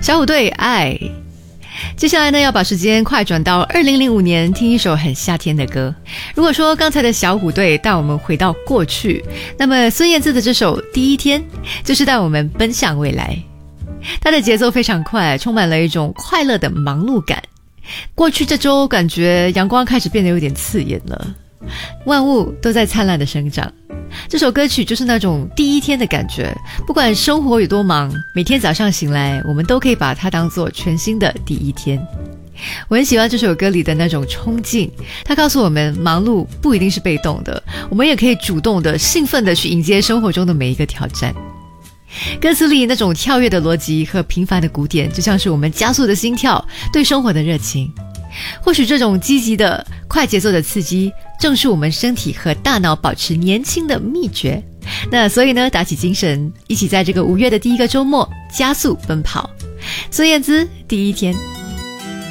小虎队爱。接下来呢，要把时间快转到2005年，听一首很夏天的歌。如果说刚才的小虎队带我们回到过去，那么孙燕姿的这首《第一天》就是带我们奔向未来。它的节奏非常快，充满了一种快乐的忙碌感。过去这周感觉阳光开始变得有点刺眼了，万物都在灿烂的生长。这首歌曲就是那种第一天的感觉，不管生活有多忙，每天早上醒来，我们都可以把它当作全新的第一天。我很喜欢这首歌里的那种冲劲，它告诉我们忙碌不一定是被动的，我们也可以主动的、兴奋的去迎接生活中的每一个挑战。歌词里那种跳跃的逻辑和平凡的鼓点，就像是我们加速的心跳，对生活的热情。或许这种积极的快节奏的刺激正是我们身体和大脑保持年轻的秘诀。那所以呢，打起精神，一起在这个5月的第一个周末加速奔跑。孙燕姿第一天。